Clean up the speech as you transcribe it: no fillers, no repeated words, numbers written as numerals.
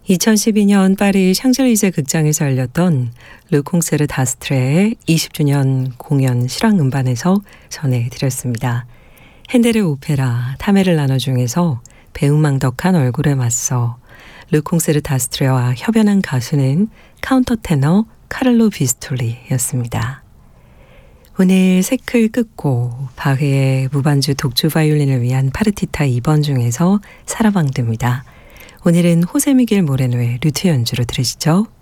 2012년 파리 샹젤리제 극장에서 열렸던 르 콩세르 다스트레의 20주년 공연 실황 음반에서 전해드렸습니다. 핸델의 오페라 타메를 나눠 중에서 배은망덕한 얼굴에 맞서 르 콩세르 다스트레와 협연한 가수는 카운터 테너 카를로 비스톨리였습니다. 오늘 세클 끝곡 바흐의 무반주 독주 바이올린을 위한 파르티타 2번 중에서 사라방드입니다. 오늘은 호세 미겔 모레노의 루트 연주로 들으시죠.